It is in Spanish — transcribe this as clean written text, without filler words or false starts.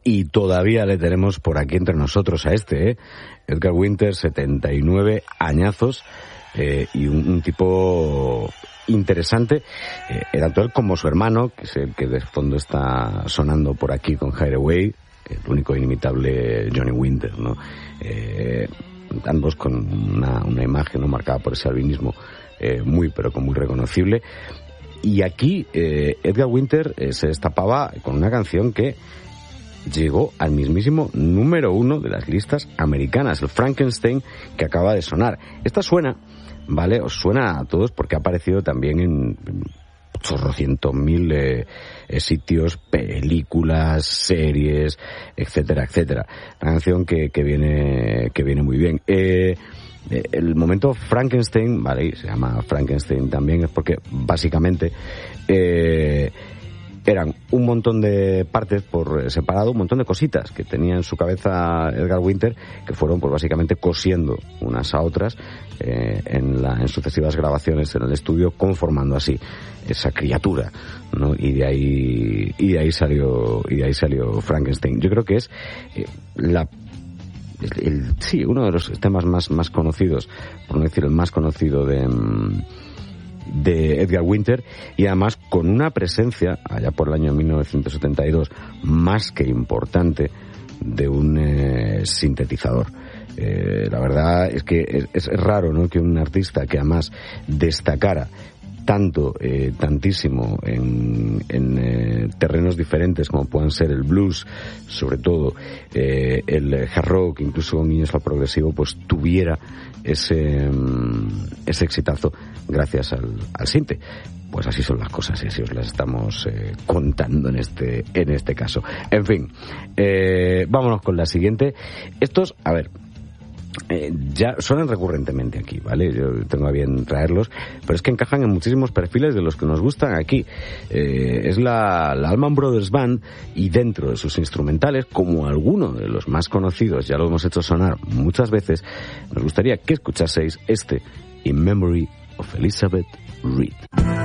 y todavía le tenemos por aquí entre nosotros a Edgar Winter, 79 añazos, y un tipo interesante, tanto él como su hermano, que es el que de fondo está sonando por aquí con Hideaway, el único inimitable Johnny Winter, ¿no? Ambos con una imagen, ¿no?, marcada por ese albinismo muy reconocible. Y aquí Edgar Winter se destapaba con una canción que llegó al mismísimo número 1 de las listas americanas, el Frankenstein, que acaba de sonar. Esta suena, ¿vale? Os suena a todos porque ha aparecido también en chorrocientos mil sitios, películas, series, etcétera, etcétera. Una canción que viene muy bien. El momento Frankenstein, vale, y se llama Frankenstein también, es porque básicamente eran un montón de partes por separado, un montón de cositas que tenía en su cabeza Edgar Winter, que fueron pues básicamente cosiendo unas a otras en sucesivas grabaciones en el estudio, conformando así esa criatura, ¿no? Y de ahí salió Frankenstein. Yo creo que es uno de los temas más conocidos, por no decir el más conocido de Edgar Winter, y además con una presencia allá por el año 1972 más que importante de un sintetizador. La verdad es que es raro, ¿no?, que un artista que además destacara tantísimo en terrenos diferentes como puedan ser el blues, sobre todo el hard rock, incluso con guiños al progresivo, pues tuviera ese exitazo gracias al sinte. Pues así son las cosas y así os las estamos contando en este caso. En fin, vámonos con la siguiente. Estos, a ver, ya suenan recurrentemente aquí, ¿vale? Yo tengo a bien traerlos, pero es que encajan en muchísimos perfiles de los que nos gustan aquí. Es la Allman Brothers Band, y dentro de sus instrumentales, como alguno de los más conocidos, ya lo hemos hecho sonar muchas veces, nos gustaría que escuchaseis In Memory of Elizabeth Reed.